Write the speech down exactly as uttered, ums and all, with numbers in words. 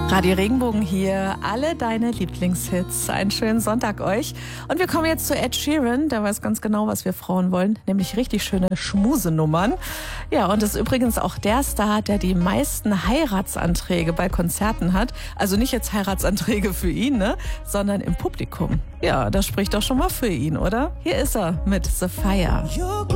Radio Regenbogen hier, alle deine Lieblingshits. Einen schönen Sonntag euch. Und wir kommen jetzt zu Ed Sheeran, der weiß ganz genau, was wir Frauen wollen, nämlich richtig schöne Schmusenummern. Ja, und ist übrigens auch der Star, der die meisten Heiratsanträge bei Konzerten hat. Also nicht jetzt Heiratsanträge für ihn, ne, sondern im Publikum. Ja, das spricht doch schon mal für ihn, oder? Hier ist er mit The Fire.